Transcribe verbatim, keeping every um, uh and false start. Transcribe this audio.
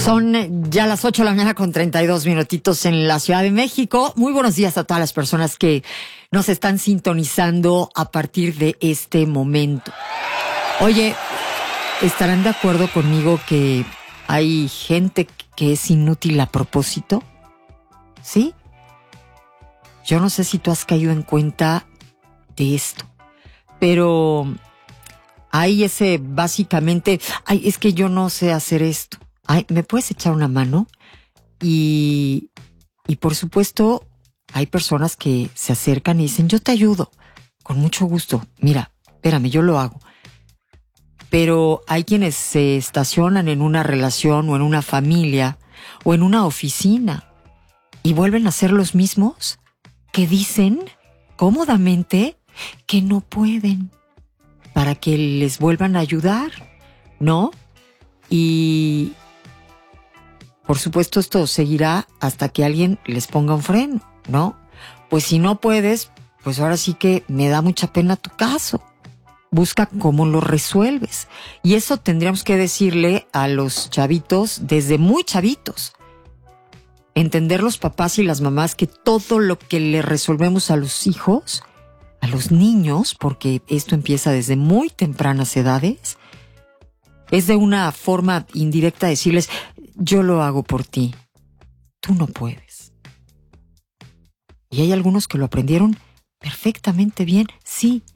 Son ya las ocho de la mañana con treinta y dos minutitos en la Ciudad de México. Muy buenos días a todas las personas que nos están sintonizando a partir de este momento. Oye, ¿estarán de acuerdo conmigo que hay gente que es inútil a propósito? ¿Sí? Yo no sé si tú has caído en cuenta de esto, pero hay ese básicamente, ay, es que yo no sé hacer esto. Ay, ¿me puedes echar una mano? Y, y por supuesto, hay personas que se acercan y dicen, yo te ayudo, con mucho gusto. Mira, espérame, yo lo hago. Pero hay quienes se estacionan en una relación o en una familia o en una oficina y vuelven a ser los mismos que dicen cómodamente que no pueden para que les vuelvan a ayudar, ¿no? Y por supuesto esto seguirá hasta que alguien les ponga un freno, ¿no? Pues si no puedes, pues ahora sí que me da mucha pena tu caso. Busca cómo lo resuelves. Y eso tendríamos que decirle a los chavitos desde muy chavitos. Entender los papás y las mamás que todo lo que le resolvemos a los hijos, a los niños, porque esto empieza desde muy tempranas edades, es de una forma indirecta decirles, yo lo hago por ti, tú no puedes. Y hay algunos que lo aprendieron perfectamente bien, sí,